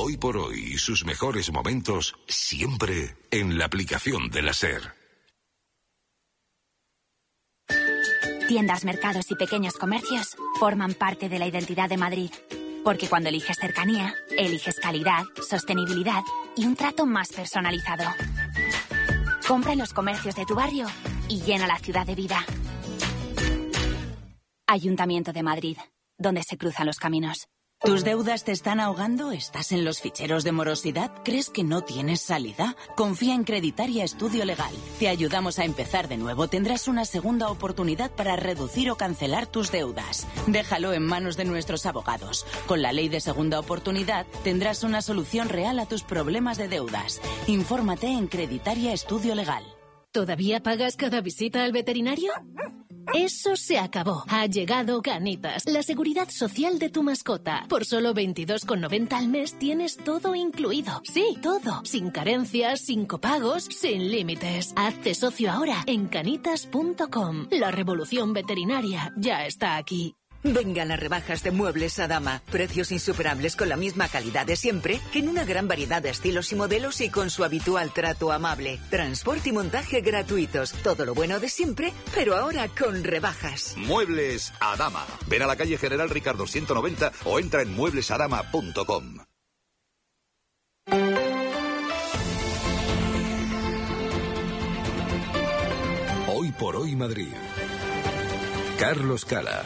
Hoy por hoy y sus mejores momentos siempre en la aplicación de la SER. Tiendas, mercados y pequeños comercios forman parte de la identidad de Madrid. Porque cuando eliges cercanía, eliges calidad, sostenibilidad y un trato más personalizado. Compra en los comercios de tu barrio y llena la ciudad de vida. Ayuntamiento de Madrid, donde se cruzan los caminos. ¿Tus deudas te están ahogando? ¿Estás en los ficheros de morosidad? ¿Crees que no tienes salida? Confía en Creditaria Estudio Legal. Te ayudamos a empezar de nuevo. Tendrás una segunda oportunidad para reducir o cancelar tus deudas. Déjalo en manos de nuestros abogados. Con la ley de segunda oportunidad tendrás una solución real a tus problemas de deudas. Infórmate en Creditaria Estudio Legal. ¿Todavía pagas cada visita al veterinario? Eso se acabó. Ha llegado Canitas, la seguridad social de tu mascota. Por solo 22,90 al mes tienes todo incluido. Sí, todo. Sin carencias, sin copagos, sin límites. Hazte socio ahora en canitas.com. La revolución veterinaria ya está aquí. Vengan las rebajas de Muebles Adama. Precios insuperables con la misma calidad de siempre, que en una gran variedad de estilos y modelos y con su habitual trato amable. Transporte y montaje gratuitos. Todo lo bueno de siempre, pero ahora con rebajas. Muebles Adama. Ven a la calle General Ricardo 190 o entra en mueblesadama.com. Hoy por hoy Madrid. Carlos Cala.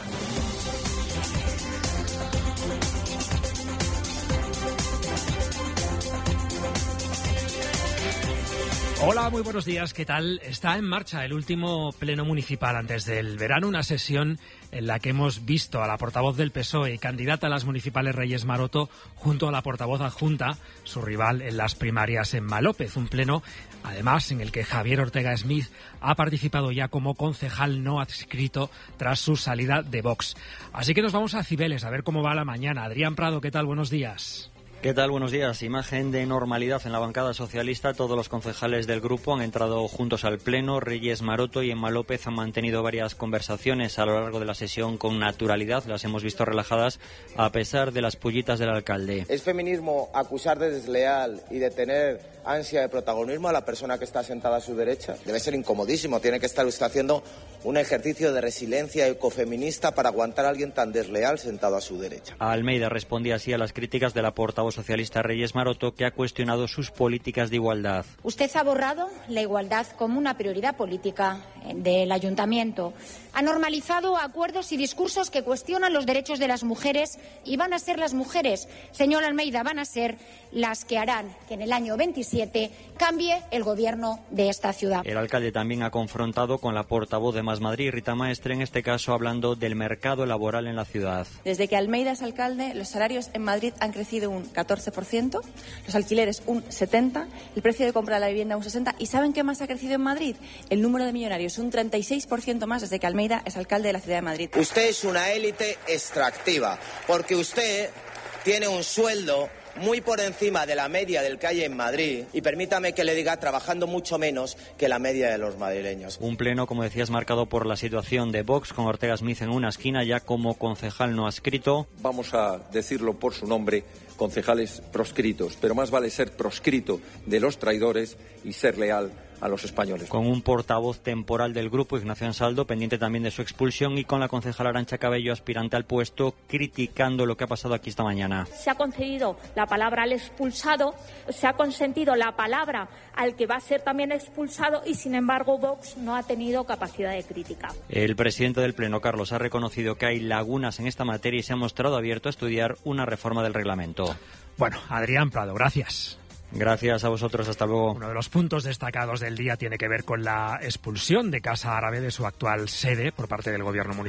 Hola, muy buenos días, ¿qué tal? Está en marcha el último pleno municipal antes del verano, una sesión en la que hemos visto a la portavoz del PSOE y candidata a las municipales Reyes Maroto junto a la portavoz adjunta, su rival en las primarias en Malópez. Un pleno, además, en el que Javier Ortega Smith ha participado ya como concejal no adscrito tras su salida de Vox. Así que nos vamos a Cibeles a ver cómo va la mañana. Adrián Prado, ¿qué tal? Buenos días. ¿Qué tal? Buenos días. Imagen de normalidad en la bancada socialista. Todos los concejales del grupo han entrado juntos al pleno. Reyes Maroto y en Malópez han mantenido varias conversaciones a lo largo de la sesión con naturalidad. Las hemos visto relajadas a pesar de las pullitas del alcalde. ¿Es feminismo acusar de desleal y de tener ansia de protagonismo a la persona que está sentada a su derecha? Debe ser incomodísimo. Tiene que estar usted haciendo un ejercicio de resiliencia ecofeminista para aguantar a alguien tan desleal sentado a su derecha. Almeida respondía así a las críticas de la portavoz socialista Reyes Maroto, que ha cuestionado sus políticas de igualdad. Usted ha borrado la igualdad como una prioridad política del ayuntamiento. Ha normalizado acuerdos y discursos que cuestionan los derechos de las mujeres y van a ser las mujeres, señor Almeida, van a ser las que harán que en el año 27 cambie el gobierno de esta ciudad. El alcalde también ha confrontado con la portavoz de Más Madrid, Rita Maestre, en este caso hablando del mercado laboral en la ciudad. Desde que Almeida es alcalde, los salarios en Madrid han crecido un 14%, los alquileres un 70%, el precio de compra de la vivienda un 60%. ¿Y saben qué más ha crecido en Madrid? El número de millonarios, un 36% más desde que Almeida es alcalde de la ciudad de Madrid. Usted es una élite extractiva, porque usted tiene un sueldo muy por encima de la media del que hay en Madrid y permítame que le diga, trabajando mucho menos que la media de los madrileños. Un pleno, como decías, marcado por la situación de Vox, con Ortega Smith en una esquina ya como concejal no adscrito. Vamos a decirlo por su nombre, concejales proscritos, pero más vale ser proscrito de los traidores y ser leal a los españoles. Con un portavoz temporal del grupo, Ignacio Ansaldo, pendiente también de su expulsión, y con la concejala Arantxa Cabello, aspirante al puesto, criticando lo que ha pasado aquí esta mañana. Se ha concedido la palabra al expulsado, se ha consentido la palabra al que va a ser también expulsado y, sin embargo, Vox no ha tenido capacidad de crítica. El presidente del Pleno, Carlos, ha reconocido que hay lagunas en esta materia y se ha mostrado abierto a estudiar una reforma del reglamento. Bueno, Adrián Prado, gracias. Gracias a vosotros, hasta luego. Uno de los puntos destacados del día tiene que ver con la expulsión de Casa Árabe de su actual sede por parte del gobierno municipal.